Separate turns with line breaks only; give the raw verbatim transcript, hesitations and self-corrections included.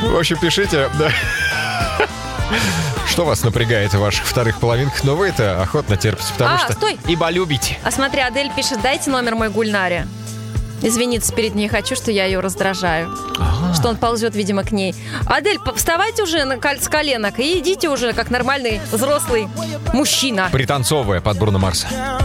В общем, пишите, да. Что вас напрягает в ваших вторых половинках, но вы это охотно терпите, потому
А,
что
стой.
ибо любите.
А смотри, Адель пишет: дайте номер мой Гульнаре. Извиниться перед ней хочу, что я ее раздражаю.
Ага.
Что он ползет, видимо, к ней. Адель, вставайте уже на коль- с коленок и идите уже как нормальный взрослый мужчина.
Пританцовывая под Бруно Марса.